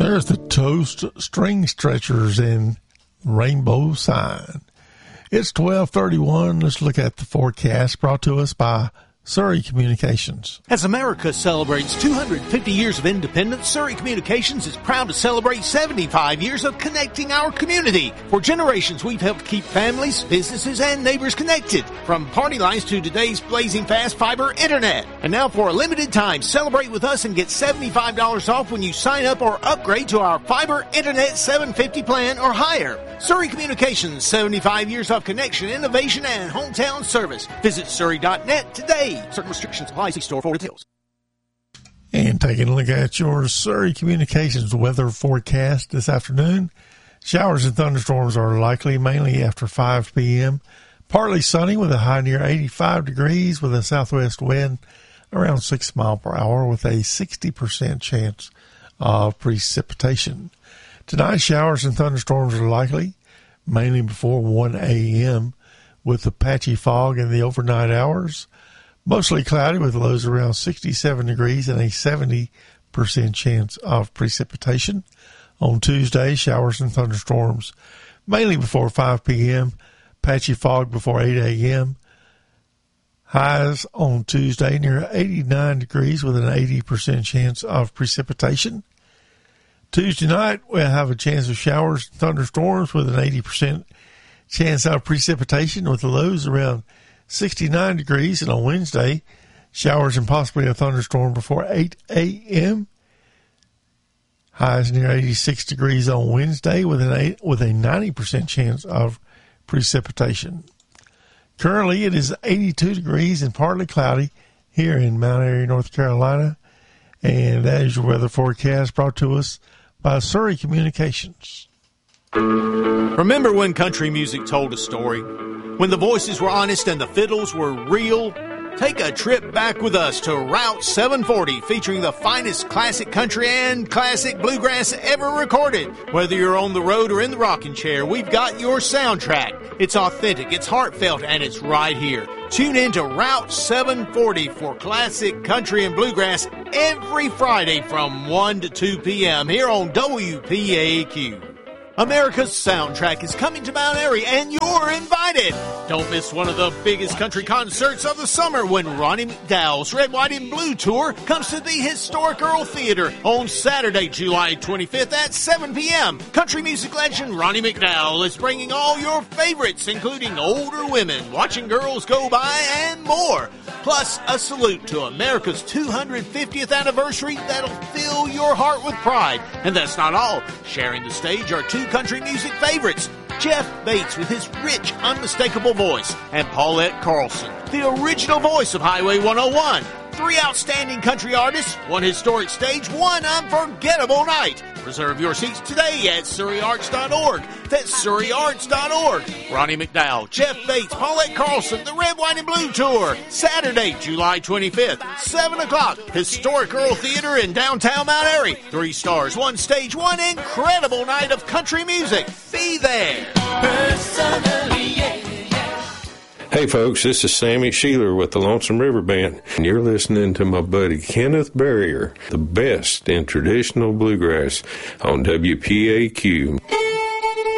There's the Toast String Stretchers in Rainbow Sign. It's 12:31. Let's look at the forecast brought to us by Surrey Communications. As America celebrates 250 years of independence, Surrey Communications is proud to celebrate 75 years of connecting our community. For generations, we've helped keep families, businesses, and neighbors connected. From party lines to today's blazing fast fiber internet. And now for a limited time, celebrate with us and get $75 off when you sign up or upgrade to our fiber internet 750 plan or higher. Surrey Communications, 75 years of connection, innovation, and hometown service. Visit surrey.net today. Certain restrictions apply. See store for details. And taking a look at your Surrey Communications weather forecast this afternoon. Showers and thunderstorms are likely mainly after 5 p.m. Partly sunny with a high near 85 degrees with a southwest wind around 6 miles per hour with a 60% chance of precipitation. Tonight, showers and thunderstorms are likely mainly before 1 a.m. with a patchy fog in the overnight hours. Mostly cloudy with lows around 67 degrees and a 70% chance of precipitation. On Tuesday, showers and thunderstorms mainly before 5 p.m., patchy fog before 8 a.m. Highs on Tuesday near 89 degrees with an 80% chance of precipitation. Tuesday night, we'll have a chance of showers and thunderstorms with an 80% chance of precipitation with the lows around 69 degrees. And on Wednesday, showers and possibly a thunderstorm before 8 a.m. Highs near 86 degrees on Wednesday with a 90% chance of precipitation. Currently, it is 82 degrees and partly cloudy here in Mount Airy, North Carolina. And that is your weather forecast brought to us by Surrey Communications. Remember when country music told a story? When the voices were honest and the fiddles were real? Take a trip back with us to Route 740, featuring the finest classic country and classic bluegrass ever recorded. Whether you're on the road or in the rocking chair, we've got your soundtrack. It's authentic, it's heartfelt, and it's right here. Tune in to Route 740 for classic country and bluegrass every Friday from 1 to 2 p.m. here on WPAQ. America's Soundtrack is coming to Mount Airy, and you're invited. Don't miss one of the biggest country concerts of the summer when Ronnie McDowell's Red, White, and Blue Tour comes to the historic Earl Theater on Saturday, July 25th at 7 p.m. Country music legend Ronnie McDowell is bringing all your favorites, including Older Women, Watching Girls Go By, and more. Plus, a salute to America's 250th anniversary that'll fill your heart with pride. And that's not all. Sharing the stage are two country music favorites, Jeff Bates with his rich, unmistakable voice, and Paulette Carlson, the original voice of Highway 101. Three outstanding country artists, one historic stage, one unforgettable night. Reserve your seats today at SurreyArts.org. That's SurreyArts.org. Ronnie McDowell, Jeff Bates, Paulette Carlson, the Red, White, and Blue Tour. Saturday, July 25th, 7 o'clock. Historic Earl Theater in downtown Mount Airy. 3 stars, 1 stage, one incredible night of country music. Be there. Personally, yeah. Hey folks, this is Sammy Sheeler with the Lonesome River Band, and you're listening to my buddy Kenneth Barrier, the best in traditional bluegrass on WPAQ.